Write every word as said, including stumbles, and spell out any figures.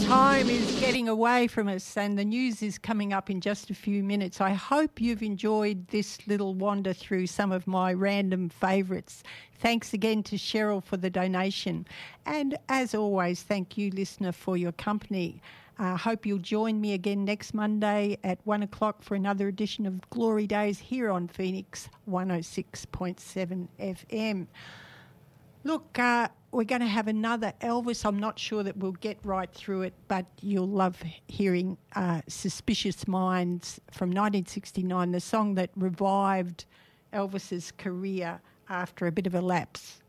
time is getting away from us and the news is coming up in just a few minutes. I hope you've enjoyed this little wander through some of my random favourites. Thanks again to Cheryl for the donation. And as always, thank you, listener, for your company. I uh, hope you'll join me again next Monday at one o'clock for another edition of Glory Days here on Phoenix one oh six point seven F M. Look, uh, we're going to have another Elvis. I'm not sure that we'll get right through it, but you'll love hearing uh, Suspicious Minds from nineteen sixty-nine, the song that revived Elvis's career after a bit of a lapse.